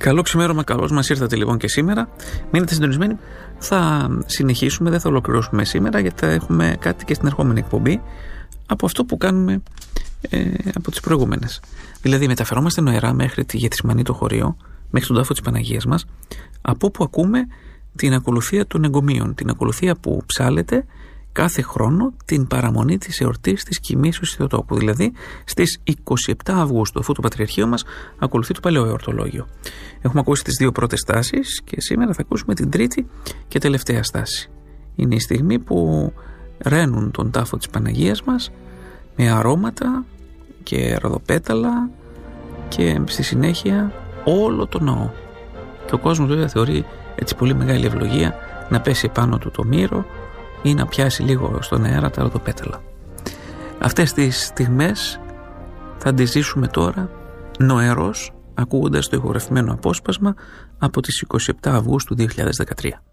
Καλό ξημέρωμα, καλώς μας ήρθατε λοιπόν και σήμερα. Μείνετε συντονισμένοι. Θα συνεχίσουμε, δεν θα ολοκληρώσουμε σήμερα, γιατί θα έχουμε κάτι και στην ερχόμενη εκπομπή από αυτό που κάνουμε από τις προηγούμενες. Δηλαδή, μεταφερόμαστε νοερά μέχρι τη Γεθσιμανή, το χωρίο, μέχρι τον τάφο της Παναγίας μας, από όπου ακούμε την ακολουθία των εγκομείων, την ακολουθία που ψάλλεται κάθε χρόνο την παραμονή της εορτής της κοιμήσεως του Θεοτόκου. Δηλαδή στις 27 Αυγούστου, αφού το Πατριαρχείο μας ακολουθεί το παλαιό εορτολόγιο. Έχουμε ακούσει τις δύο πρώτες στάσεις και σήμερα θα ακούσουμε την τρίτη και τελευταία στάση. Είναι η στιγμή που ραίνουν τον τάφο της Παναγίας μας με αρώματα και ροδοπέταλα και στη συνέχεια όλο το ναό. Και ο κόσμος βέβαια θεωρεί έτσι πολύ μεγάλη ευλογία να πέσει επάνω του το μύρο ή να πιάσει λίγο στον αέρα τα ροδοπέταλα. Αυτές τις στιγμές θα τις ζήσουμε τώρα νοερός, ακούγοντας το ηχογραφημένο απόσπασμα από τις 27 Αυγούστου 2013.